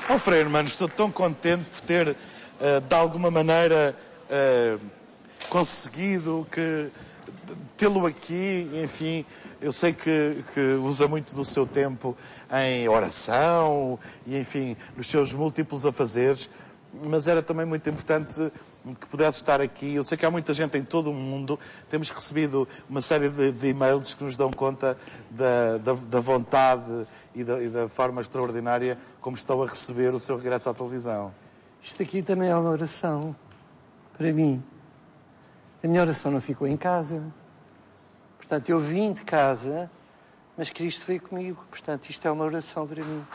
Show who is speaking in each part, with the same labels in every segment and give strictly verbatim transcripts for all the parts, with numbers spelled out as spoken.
Speaker 1: Oh, Frei Hermano, estou tão contente por ter, uh, de alguma maneira, uh, conseguido que tê-lo aqui. Enfim, eu sei que, que usa muito do seu tempo em oração e, enfim, nos seus múltiplos afazeres, mas era também muito importante que pudesse estar aqui. Eu sei que há muita gente em todo o mundo. Temos recebido uma série de, de e-mails que nos dão conta da, da, da vontade e da, e da forma extraordinária como estão a receber o seu regresso à televisão.
Speaker 2: Isto aqui também é uma oração para mim. A minha oração não ficou em casa. Portanto, eu vim de casa, mas Cristo veio comigo. Portanto, isto é uma oração para mim.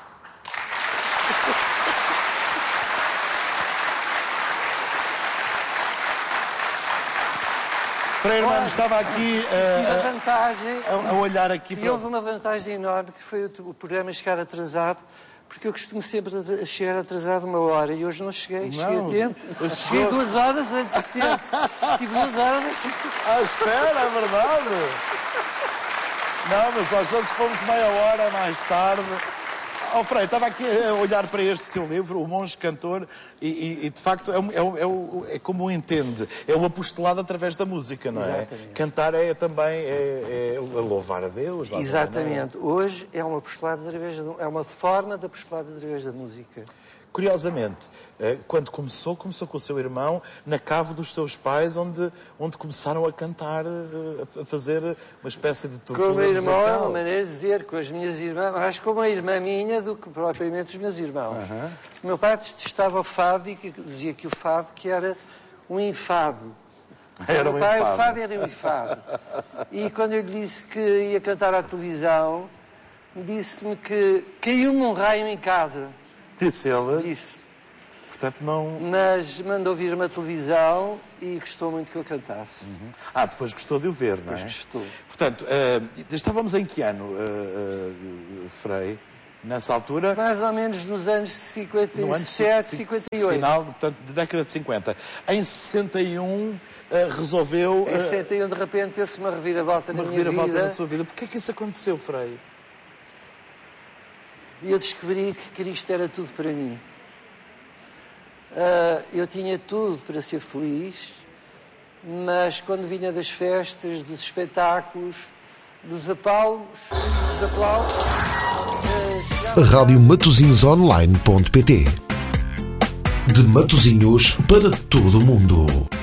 Speaker 1: Frei Hermano, estava aqui uh,
Speaker 2: a, vantagem,
Speaker 1: a, a olhar aqui
Speaker 2: para...
Speaker 1: para...
Speaker 2: houve uma vantagem enorme, que foi o programa chegar atrasado, porque eu costumo sempre a chegar atrasado uma hora, e hoje não cheguei, cheguei não, a tempo. Cheguei chegou... duas horas antes de tempo. Tive duas horas antes de tempo.
Speaker 1: Ah, espera, é verdade. Não, mas às vezes fomos meia hora mais tarde. Oh, Frei, estava aqui a olhar para este seu livro, O Monge Cantor, e, e, e de facto é, é, é, é como o entende, é o apostolado através da música, não é? Exatamente. Cantar é também é, é louvar a Deus.
Speaker 2: Exatamente. É? Hoje é um apostolado através de, é uma forma de apostolado através da música.
Speaker 1: Curiosamente, quando começou, começou com o seu irmão na cave dos seus pais, onde, onde começaram a cantar, a fazer uma espécie de tortura
Speaker 2: musical. Com o meu irmão, é uma
Speaker 1: musical.
Speaker 2: maneira de dizer, com as minhas irmãs, mais com uma irmã minha do que propriamente os meus irmãos. Uh-huh. O meu pai detestava o fado e que dizia que o fado que era um enfado.
Speaker 1: Era
Speaker 2: o meu
Speaker 1: um
Speaker 2: pai,
Speaker 1: enfado.
Speaker 2: o fado era um enfado. E quando eu lhe disse que ia cantar à televisão, disse-me que caiu-me um raio em casa.
Speaker 1: Disse ele?
Speaker 2: Disse.
Speaker 1: Portanto, não...
Speaker 2: Mas mandou vir uma televisão e gostou muito que eu cantasse.
Speaker 1: Uhum. Ah, depois gostou de o ver, não é?
Speaker 2: Depois gostou.
Speaker 1: Portanto, uh, estávamos em que ano, uh, uh, Frei? Nessa altura?
Speaker 2: Mais ou menos nos anos cinquenta e sete, cinquenta e oito.
Speaker 1: Final, portanto, da década de cinquenta. Em sessenta e um, uh, resolveu... Uh,
Speaker 2: em sessenta e um, de repente, deu-se uma reviravolta
Speaker 1: uma
Speaker 2: na minha vida. Uma
Speaker 1: reviravolta na sua vida. Porquê é que isso aconteceu, Frei?
Speaker 2: E eu descobri que Cristo era tudo para mim. Uh, eu tinha tudo para ser feliz, mas quando vinha das festas, dos espetáculos, dos aplausos, dos aplausos... Uh,
Speaker 3: rádio matosinhos online ponto pt. De Matosinhos para todo o mundo.